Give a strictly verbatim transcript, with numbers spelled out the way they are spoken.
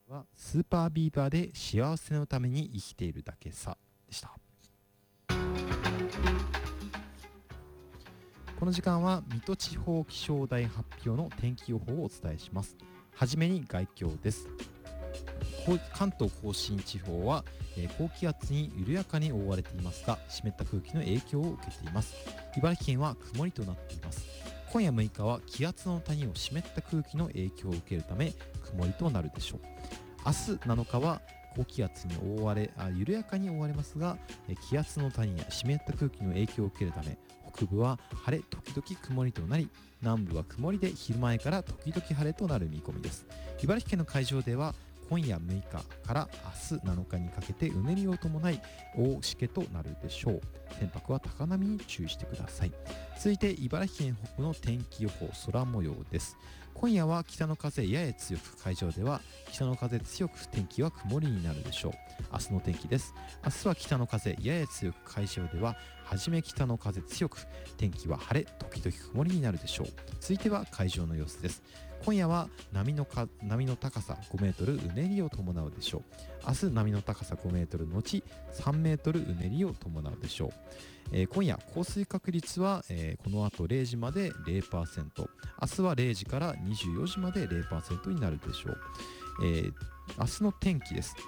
はスーパービーバーで幸せのために生きているだけさでした。この時間は水戸地方気象台発表の天気予報をお伝えします。はじめに概況です。関東甲信地方は、えー、高気圧に緩やかに覆われていますが、湿った空気の影響を受けています。茨城県は曇りとなっています。今夜むいかは気圧の谷を湿った空気の影響を受けるため曇りとなるでしょう。明日なのかは高気圧に覆われあ緩やかに覆われますが、え気圧の谷や湿った空気の影響を受けるため北部は晴れ時々曇りとなり、南部は曇りで昼前から時々晴れとなる見込みです。茨城県の海上では今夜むいかから明日なのかにかけてうねりを伴い大しけとなるでしょう。船舶は高波に注意してください。続いて茨城県北部の天気予報、空模様です。今夜は北の風やや強く、海上では北の風強く、天気は曇りになるでしょう。明日の天気です。明日は北の風やや強く、海上でははじめ北の風強く、天気は晴れ時々曇りになるでしょう。続いては海上の様子です。今夜は波のか波の高さごメートル、うねりを伴うでしょう。明日波の高さごメートルのちさんメートルうねりを伴うでしょう。えー、今夜降水確率は、えー、この後れいじまで ゼロパーセント、 明日はれいじからにじゅうよじまで ゼロパーセント になるでしょう。えー、明日の天気です。